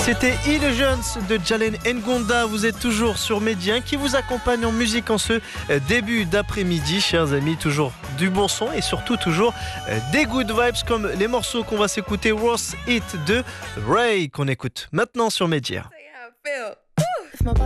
C'était Illusions de Jalen Ngonda. Vous êtes toujours sur Média qui vous accompagne en musique en ce début d'après-midi, chers amis. Toujours du bon son et surtout toujours des good vibes comme les morceaux qu'on va s'écouter. Worst Hit de Ray qu'on écoute maintenant sur Média.